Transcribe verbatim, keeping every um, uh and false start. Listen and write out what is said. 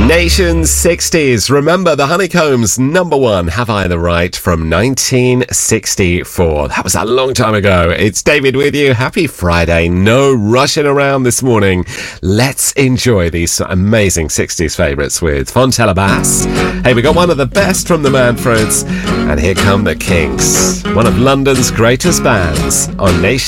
Nation's sixties. Remember the Honeycombs' number one, Have I the Right, from nineteen sixty-four. That was a long time ago. It's David with you. Happy Friday. No rushing around this morning. Let's enjoy these amazing sixties favourites with Fontella Bass. Hey, we got one of the best from the Manfreds, and here come the Kinks, one of London's greatest bands on Nation.